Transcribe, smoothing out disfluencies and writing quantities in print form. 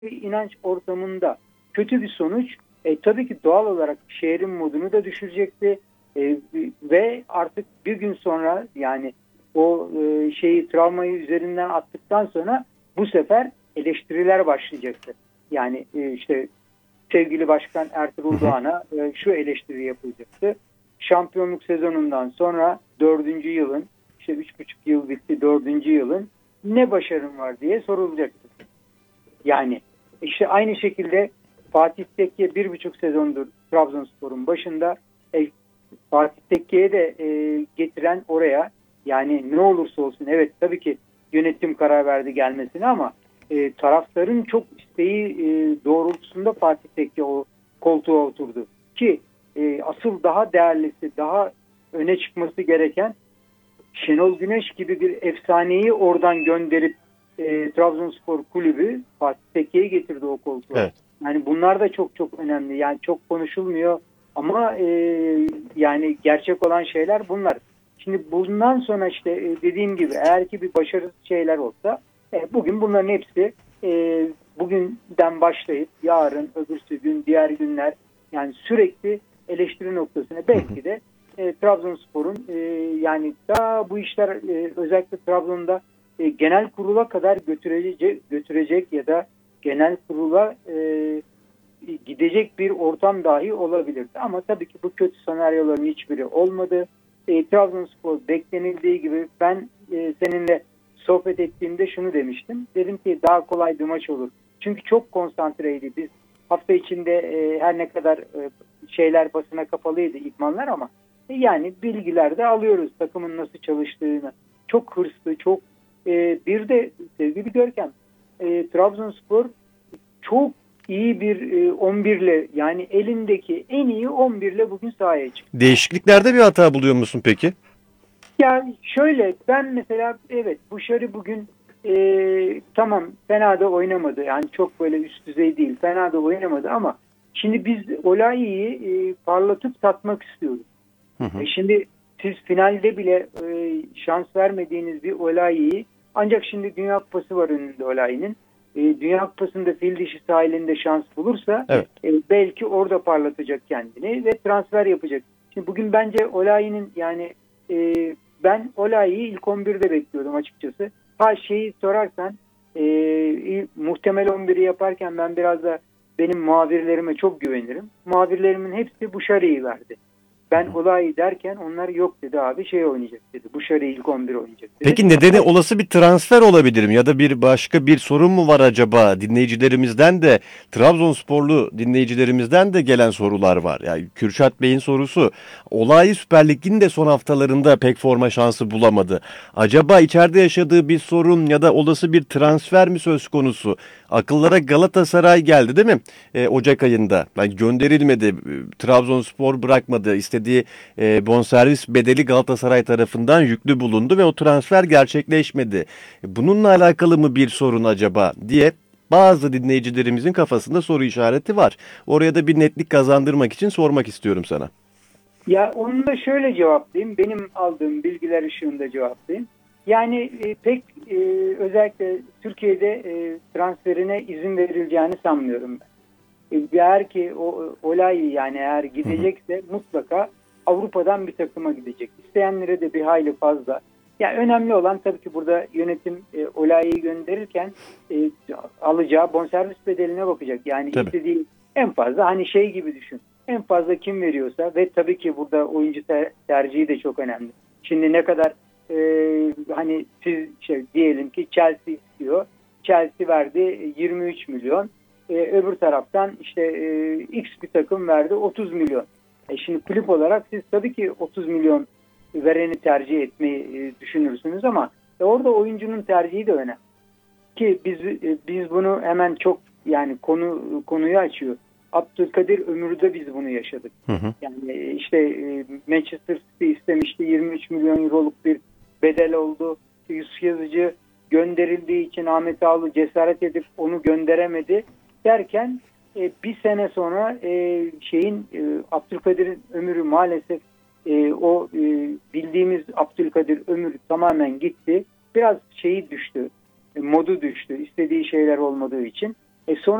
bir inanç ortamında kötü bir sonuç tabii ki doğal olarak şehrin modunu da düşürecekti. Ve artık bir gün sonra yani o travmayı üzerinden attıktan sonra bu sefer eleştiriler başlayacaktı. Yani işte sevgili Başkan Ertuğrul Doğan'a şu eleştiri yapılacaktı. Şampiyonluk sezonundan sonra 4. yılın, işte 3,5 yıl bitti, 4. yılın ne başarın var diye sorulacaktı. Yani işte aynı şekilde Fatih Tekke 1,5 sezondur Trabzonspor'un başında. Fatih Tekke'ye de getiren oraya, yani ne olursa olsun, evet tabii ki yönetim karar verdi gelmesine ama taraftarın çok isteği doğrultusunda Fatih Tekke o koltuğa oturdu. Ki asıl daha değerlisi, daha öne çıkması gereken Şenol Güneş gibi bir efsaneyi oradan gönderip Trabzonspor Kulübü Fatih Tekke'yi getirdi o koltuğa. Evet. Yani bunlar da çok çok önemli. Yani çok konuşulmuyor ama yani gerçek olan şeyler bunlar. Şimdi bundan sonra işte dediğim gibi eğer ki bir başarısız şeyler olsa bugün bunların hepsi bugünden başlayıp yarın, öbürsü gün, diğer günler, yani sürekli eleştiri noktasına belki de Trabzonspor'un yani daha bu işler özellikle Trabzon'da genel kurula kadar götürecek ya da genel kurula gidecek bir ortam dahi olabilirdi. Ama tabii ki bu kötü senaryoların hiçbiri olmadı. Trabzonspor beklenildiği gibi, ben seninle sohbet ettiğimde şunu demiştim. Dedim ki daha kolay bir maç olur. Çünkü çok konsantreydi. Biz hafta içinde her ne kadar şeyler basına kapalıydı, idmanlar, ama yani bilgiler de alıyoruz takımın nasıl çalıştığını. Çok hırslı, çok bir de sevgili Görkem, Trabzonspor çok iyi bir 11'le, yani elindeki en iyi 11'le bugün sahaya çıktı. Değişikliklerde bir hata buluyor musun peki? Yani şöyle, ben mesela evet Buşar'ı bugün tamam fena da oynamadı. Yani çok böyle üst düzey değil. Fena da oynamadı ama şimdi biz Olayi'yi parlatıp satmak istiyoruz. Şimdi siz finalde bile şans vermediğiniz bir Olayi'yi, ancak şimdi Dünya Kupası var önünde Olayi'nin. Dünya Kupası'nda fil dişi sahilinde şans bulursa Evet. belki orada parlatacak kendini ve transfer yapacak. Şimdi bugün bence Olayi'nin, yani ben Olayi'yi ilk 11'de bekliyordum açıkçası. Şeyi sorarsan muhtemel 11'i yaparken ben biraz da benim muhabirlerime çok güvenirim. Muhabirlerimin hepsi Buşarı'yı verdi. Ben Olayi derken onlar yok dedi abi, oynayacak dedi. Buşarı ilk 11 oynayacak dedi. Peki nedeni olası bir transfer olabilir mi? Ya da bir başka bir sorun mu var acaba? Dinleyicilerimizden de, Trabzonsporlu dinleyicilerimizden de gelen sorular var. Yani Kürşat Bey'in sorusu, Olayi Süper Lig'in de son haftalarında pek forma şansı bulamadı. Acaba içeride yaşadığı bir sorun ya da olası bir transfer mi söz konusu? Akıllara Galatasaray geldi değil mi? Ocak ayında. Yani gönderilmedi. Trabzonspor bırakmadı. İstediği bonservis bedeli Galatasaray tarafından yüklü bulundu ve o transfer gerçekleşmedi. Bununla alakalı mı bir sorun acaba diye bazı dinleyicilerimizin kafasında soru işareti var. Oraya da bir netlik kazandırmak için sormak istiyorum sana. Ya onu da şöyle cevaplayayım. Benim aldığım bilgiler ışığında cevaplayayım. Yani pek özellikle Türkiye'de transferine izin verileceğini sanmıyorum ben. Eğer ki o Olayi, yani eğer gidecekse mutlaka Avrupa'dan bir takıma gidecek. İsteyenlere de bir hayli fazla. Yani önemli olan tabii ki burada yönetim Olayi'yi gönderirken alacağı bonservis bedeline bakacak. Yani Tabii. istediği en fazla, hani şey gibi düşün. En fazla kim veriyorsa, ve tabii ki burada oyuncu tercihi de çok önemli. Şimdi ne kadar hani siz diyelim ki Chelsea istiyor. Chelsea verdi 23 milyon. Öbür taraftan işte X bir takım verdi 30 milyon. Şimdi kulüp olarak siz tabii ki 30 milyon vereni tercih etmeyi düşünürsünüz ama orada oyuncunun tercihi de önemli. Ki biz bunu hemen çok, yani konuyu açıyor. Abdülkadir Ömür'de biz bunu yaşadık. Yani işte Manchester City istemişti, 23 milyon euroluk bir bedel oldu. Yusuf Yazıcı gönderildiği için Ahmet Ağalı cesaret edip onu gönderemedi derken bir sene sonra Abdülkadir Ömür'ü maalesef o bildiğimiz Abdülkadir Ömür tamamen gitti. Biraz düştü, modu düştü. İstediği şeyler olmadığı için. Sonra